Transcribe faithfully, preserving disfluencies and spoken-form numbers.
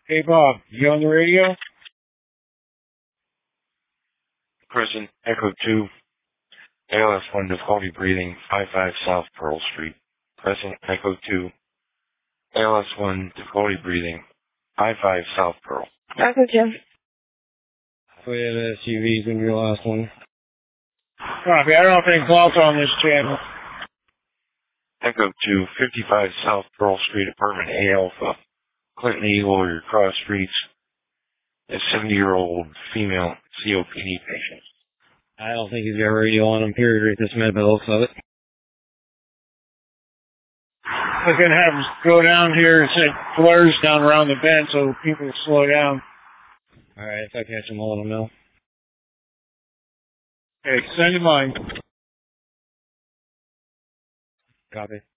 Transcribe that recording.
Hey Bob, you on the radio? Present, Echo two, A L S one, difficulty breathing, five five South Pearl Street. Present, Echo two, A L S one, difficulty breathing, five five South Pearl. Echo two. We had S U Vs in your last one. Copy, I don't have any calls on this channel. Echo two, fifty-five South Pearl Street, apartment A Alpha, Clinton Eagle, your cross streets. A seventy-year-old female C O P D patient. I don't think he's got radio on him, period, right this minute, by the looks of it. We're going to have him go down here and set flares down around the bend so people slow down. Alright, if I catch him, I'll let him know. Okay, send him mine. Copy.